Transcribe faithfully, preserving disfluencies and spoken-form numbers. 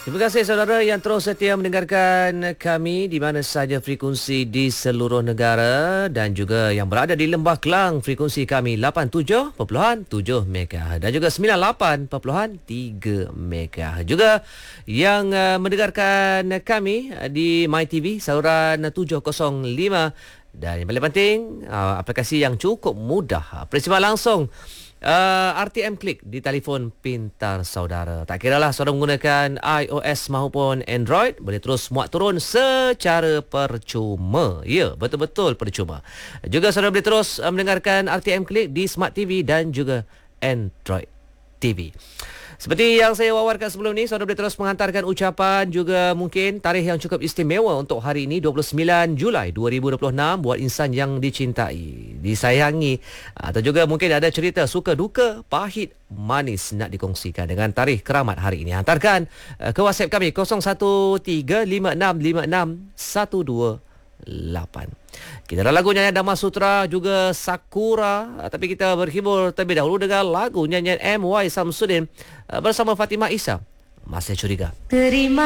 Terima kasih saudara yang terus setia mendengarkan kami di mana sahaja frekuensi di seluruh negara dan juga yang berada di Lembah Kelang frekuensi kami lapan puluh tujuh perpuluhan tujuh megahertz dan juga sembilan puluh lapan perpuluhan tiga megahertz. Juga yang uh, mendengarkan kami di MyTV saluran tujuh kosong lima dan yang paling penting uh, aplikasi yang cukup mudah, persiapan langsung Uh, R T M Klik di telefon pintar saudara. Tak kiralah saudara menggunakan iOS maupun Android, boleh terus muat turun secara percuma. Ya, betul-betul percuma. Juga saudara boleh terus uh, mendengarkan R T M Klik di Smart T V dan juga Android T V. Seperti yang saya wawarkan sebelum ni, saudara boleh terus menghantarkan ucapan juga mungkin tarikh yang cukup istimewa untuk hari ini dua puluh sembilan Julai dua ribu dua puluh enam buat insan yang dicintai, disayangi atau juga mungkin ada cerita suka duka, pahit, manis nak dikongsikan dengan tarikh keramat hari ini. Hantarkan ke WhatsApp kami kosong satu tiga lima enam lima enam satu dua lapan. Kita ada lagu nyanyian Dhamma Sutra juga Sakura, tapi kita berhibur terlebih dahulu dengan lagu nyanyian M Y Samsudin bersama Fatimah Isa, Masih Curiga. Terima